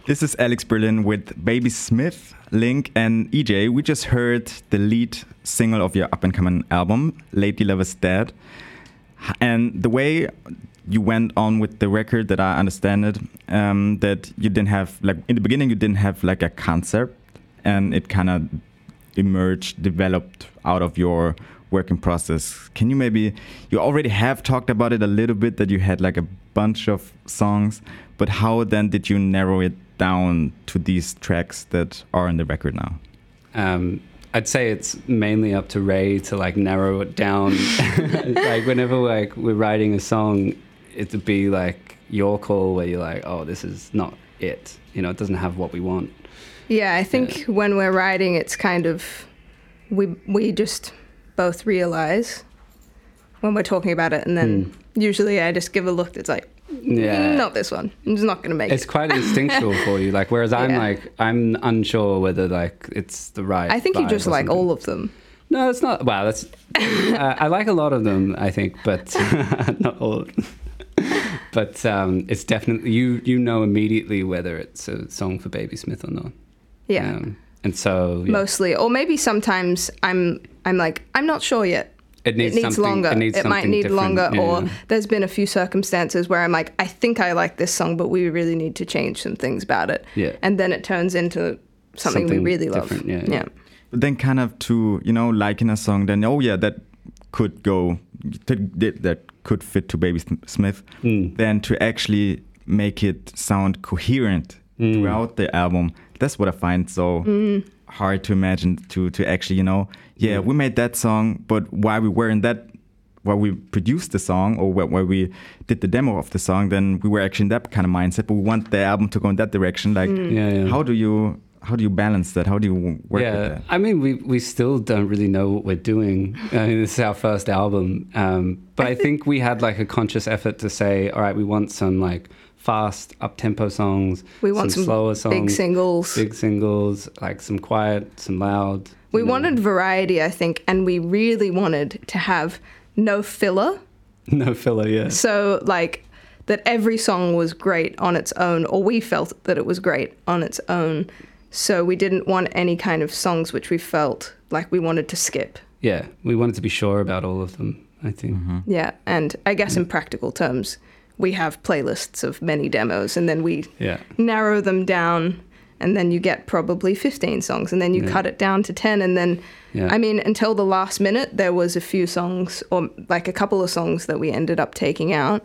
This is Alex Berlin with Baby Smith, Link, and EJ. We just heard the lead single of your up-and-coming album, Lately Love Is Dead. And the way you went on with the record, that I understand it, that you didn't have, like, in the beginning, you didn't have, like, a concept, and it kind of emerged, developed out of your working process. Can you maybe, you already have talked about it a little bit, that you had, like, a bunch of songs, but how then did you narrow it down to these tracks that are on the record now? I'd say it's mainly up to Ray to like narrow it down. Like whenever like we're writing a song, it would be like your call where you're like, oh, this is not it. You know, it doesn't have what we want. Yeah, I think when we're writing, it's kind of, we just both realize when we're talking about it, and then usually I just give a look that's like, not this one. I'm just not going to make it. It's quite instinctual for you. Like, whereas I'm unsure whether like it's the right. I think you just like all of them. No, it's not. Wow, that's. I like a lot of them, I think, but not all of them. But it's definitely you know immediately whether it's a song for Baby Smith or not. Yeah. And so mostly, or maybe sometimes I'm like, I'm not sure yet. It needs longer. It might need longer, or there's been a few circumstances where I'm like, I think I like this song, but we really need to change some things about it. Yeah. And then it turns into something we really love. Yeah. But then kind of to, you know, liking a song, then, oh yeah, that could go, that could fit to Baby Smith. Then to actually make it sound coherent throughout the album, that's what I find so hard to imagine, to actually, you know, we made that song, but while we produced the song, or while we did the demo of the song, then we were actually in that kind of mindset, but we want the album to go in that direction. Like, how do you balance that? How do you work with that? I mean, we still don't really know what we're doing. I mean, this is our first album, but I think we had like a conscious effort to say, all right, we want some like fast up-tempo songs, we want some slower songs, big singles, like some quiet, some loud. We wanted variety, I think, and we really wanted to have no filler. No filler, yeah. So like that every song was great on its own, or we felt that it was great on its own. So we didn't want any kind of songs which we felt like we wanted to skip. Yeah, we wanted to be sure about all of them, I think. Yeah, and I guess in practical terms, we have playlists of many demos, and then we narrow them down, and then you get probably 15 songs, and then you cut it down to 10, and then, I mean, until the last minute, there was a few songs, or like a couple of songs that we ended up taking out,